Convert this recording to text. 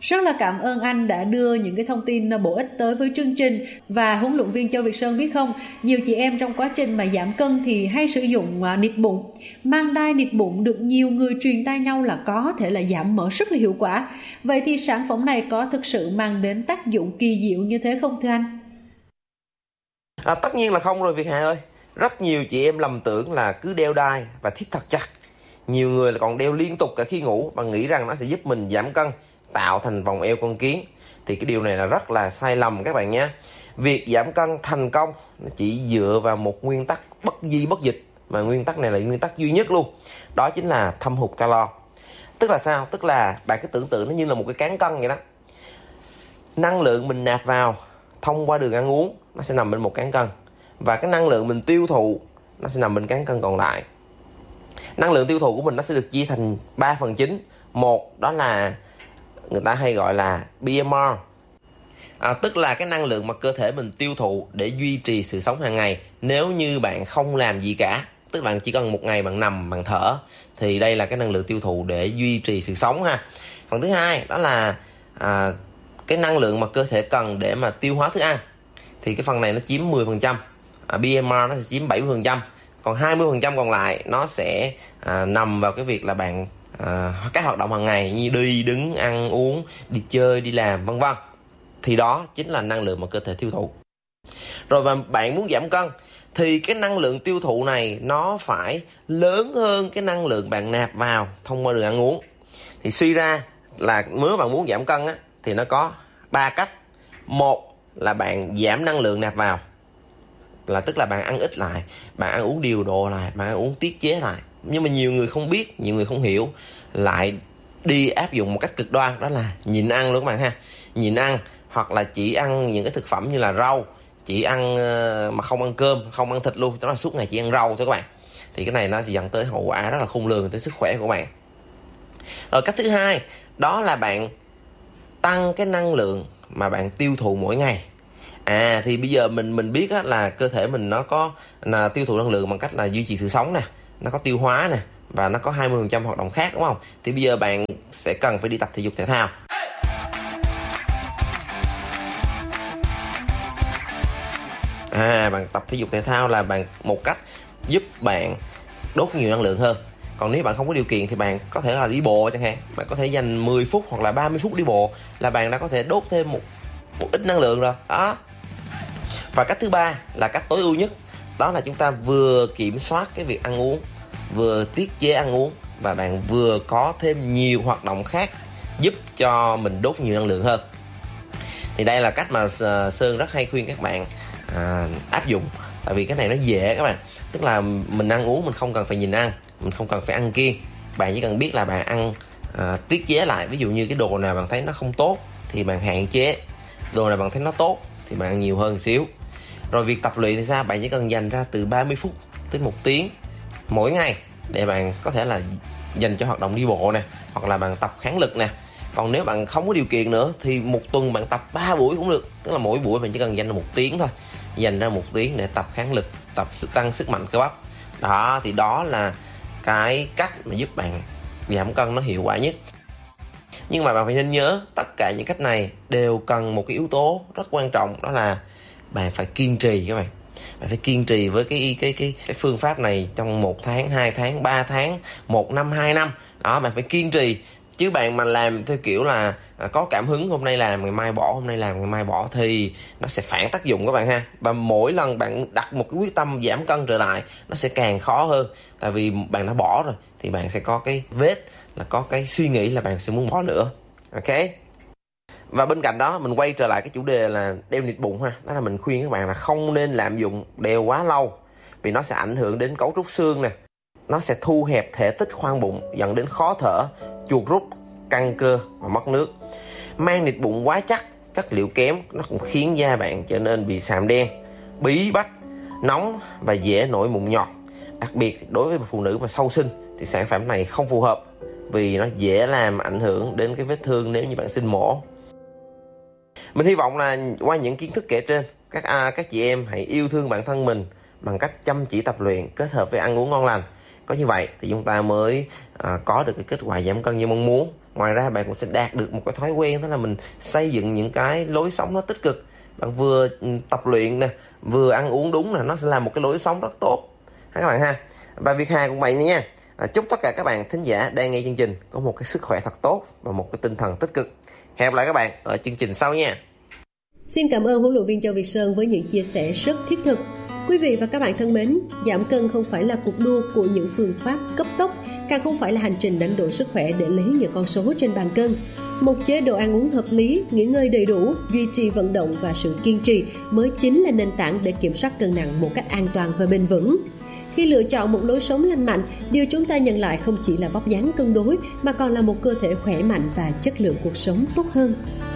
Rất là cảm ơn anh đã đưa những cái thông tin bổ ích tới với chương trình. Và huấn luyện viên Châu Việt Sơn biết không, nhiều chị em trong quá trình mà giảm cân thì hay sử dụng nịt bụng. Mang đai nịt bụng được nhiều người truyền tai nhau là có thể là giảm mỡ rất là hiệu quả. Vậy thì sản phẩm này có thực sự mang đến tác dụng kỳ diệu như thế không thưa anh? Tất nhiên là không rồi Việt Hà ơi. Rất nhiều chị em lầm tưởng là cứ đeo đai và thít thật chặt. Nhiều người là còn đeo liên tục cả khi ngủ và nghĩ rằng nó sẽ giúp mình giảm cân, tạo thành vòng eo con kiến. Thì cái điều này là rất là sai lầm các bạn nhé. Việc giảm cân thành công nó chỉ dựa vào một nguyên tắc bất di bất dịch, mà nguyên tắc này là nguyên tắc duy nhất luôn. Đó chính là thâm hụt calo. Tức là sao? Tức là bạn cứ tưởng tượng nó như là một cái cán cân vậy đó. Năng lượng mình nạp vào thông qua đường ăn uống nó sẽ nằm bên một cán cân, và cái năng lượng mình tiêu thụ nó sẽ nằm bên cán cân còn lại. Năng lượng tiêu thụ của mình nó sẽ được chia thành 3 phần chính. Một, đó là người ta hay gọi là BMR, tức là cái năng lượng mà cơ thể mình tiêu thụ để duy trì sự sống hàng ngày. Nếu như bạn không làm gì cả, tức là bạn chỉ cần một ngày bạn nằm, bạn thở, thì đây là cái năng lượng tiêu thụ để duy trì sự sống ha. Phần thứ hai đó là cái năng lượng mà cơ thể cần để mà tiêu hóa thức ăn. Thì cái phần này nó chiếm 10%, BMR nó sẽ chiếm 70%. Còn 20% còn lại nó sẽ nằm vào cái việc là bạn các hoạt động hàng ngày như đi, đứng, ăn, uống, đi chơi, đi làm, vân vân. Thì đó chính là năng lượng mà cơ thể tiêu thụ. Rồi mà bạn muốn giảm cân thì cái năng lượng tiêu thụ này nó phải lớn hơn cái năng lượng bạn nạp vào thông qua đường ăn uống. Thì suy ra là nếu bạn muốn giảm cân á, thì nó có 3 cách. Một là bạn giảm năng lượng nạp vào, là tức là bạn ăn ít lại, bạn ăn uống điều độ lại, bạn ăn uống tiết chế lại. Nhưng mà nhiều người không biết, nhiều người không hiểu, lại đi áp dụng một cách cực đoan, đó là nhịn ăn luôn các bạn ha. Nhịn ăn, hoặc là chỉ ăn những cái thực phẩm như là rau, chỉ ăn mà không ăn cơm, không ăn thịt luôn, đó là suốt ngày chỉ ăn rau thôi các bạn. Thì cái này nó sẽ dẫn tới hậu quả rất là khôn lường tới sức khỏe của bạn. Rồi cách thứ hai đó là bạn tăng cái năng lượng mà bạn tiêu thụ mỗi ngày. Thì bây giờ mình biết á, là cơ thể mình nó có tiêu thụ năng lượng bằng cách là duy trì sự sống nè, nó có tiêu hóa nè, và nó có 20% hoạt động khác, đúng không? Thì bây giờ bạn sẽ cần phải đi tập thể dục thể thao. Bạn tập thể dục thể thao là một cách giúp bạn đốt nhiều năng lượng hơn. Còn nếu bạn không có điều kiện thì bạn có thể là đi bộ chẳng hạn. Bạn có thể dành 10 phút hoặc là 30 phút đi bộ là bạn đã có thể đốt thêm một ít năng lượng rồi đó. Và cách thứ ba là cách tối ưu nhất, đó là chúng ta vừa kiểm soát cái việc ăn uống, vừa tiết chế ăn uống, và bạn vừa có thêm nhiều hoạt động khác giúp cho mình đốt nhiều năng lượng hơn. Thì đây là cách mà Sơn rất hay khuyên các bạn áp dụng. Tại vì cái này nó dễ các bạn. Tức là mình ăn uống mình không cần phải nhìn ăn, mình không cần phải ăn kiêng. Bạn chỉ cần biết là bạn ăn tiết chế lại. Ví dụ như cái đồ nào bạn thấy nó không tốt thì bạn hạn chế, đồ nào bạn thấy nó tốt thì bạn ăn nhiều hơn xíu. Rồi việc tập luyện thì sao? Bạn chỉ cần dành ra từ 30 phút tới 1 tiếng mỗi ngày để bạn có thể là dành cho hoạt động đi bộ nè, hoặc là bạn tập kháng lực nè. Còn nếu bạn không có điều kiện nữa thì một tuần bạn tập 3 buổi cũng được. Tức là mỗi buổi bạn chỉ cần dành ra 1 tiếng thôi. Dành ra 1 tiếng để tập kháng lực, tập tăng sức mạnh cơ bắp. Đó, thì đó là cái cách mà giúp bạn giảm cân nó hiệu quả nhất. Nhưng mà bạn phải nên nhớ, tất cả những cách này đều cần một cái yếu tố rất quan trọng, đó là bạn phải kiên trì các bạn. Bạn phải kiên trì với cái phương pháp này trong 1 tháng, 2 tháng, 3 tháng, 1 năm, 2 năm. Đó, bạn phải kiên trì. Chứ bạn mà làm theo kiểu là có cảm hứng, hôm nay làm ngày mai bỏ, hôm nay làm ngày mai bỏ, thì nó sẽ phản tác dụng các bạn ha. Và mỗi lần bạn đặt một cái quyết tâm giảm cân trở lại, nó sẽ càng khó hơn. Tại vì bạn đã bỏ rồi thì bạn sẽ có cái vết, là có cái suy nghĩ là bạn sẽ muốn bỏ nữa. Ok. Và bên cạnh đó mình quay trở lại cái chủ đề là đeo nịt bụng ha. Đó là mình khuyên các bạn là không nên lạm dụng đeo quá lâu, vì nó sẽ ảnh hưởng đến cấu trúc xương nè. Nó sẽ thu hẹp thể tích khoang bụng, dẫn đến khó thở, chuột rút, căng cơ và mất nước. Mang nịt bụng quá chắc, chất liệu kém, nó cũng khiến da bạn trở nên bị sạm đen, bí bách, nóng và dễ nổi mụn nhọt. Đặc biệt đối với phụ nữ mà sau sinh thì sản phẩm này không phù hợp, vì nó dễ làm ảnh hưởng đến cái vết thương nếu như bạn sinh mổ. Mình hy vọng là qua những kiến thức kể trên, các chị em hãy yêu thương bản thân mình bằng cách chăm chỉ tập luyện kết hợp với ăn uống ngon lành. Có như vậy thì chúng ta mới có được cái kết quả giảm cân như mong muốn, Ngoài ra bạn cũng sẽ đạt được một cái thói quen, đó là mình xây dựng những cái lối sống nó tích cực. Bạn vừa tập luyện nè, vừa ăn uống đúng nè, nó sẽ là một cái lối sống rất tốt ha các bạn ha. Và Việt Hà cũng vậy nha. Chúc tất cả các bạn thính giả đang nghe chương trình có một cái sức khỏe thật tốt và một cái tinh thần tích cực. Hẹn gặp lại các bạn ở chương trình sau nha. Xin cảm ơn huấn luyện viên Châu Việt Sơn với những chia sẻ rất thiết thực. Quý vị và các bạn thân mến, giảm cân không phải là cuộc đua của những phương pháp cấp tốc, càng không phải là hành trình đánh đổi sức khỏe để lấy những con số trên bàn cân. Một chế độ ăn uống hợp lý, nghỉ ngơi đầy đủ, duy trì vận động và sự kiên trì mới chính là nền tảng để kiểm soát cân nặng một cách an toàn và bền vững. Khi lựa chọn một lối sống lành mạnh, điều chúng ta nhận lại không chỉ là vóc dáng cân đối mà còn là một cơ thể khỏe mạnh và chất lượng cuộc sống tốt hơn.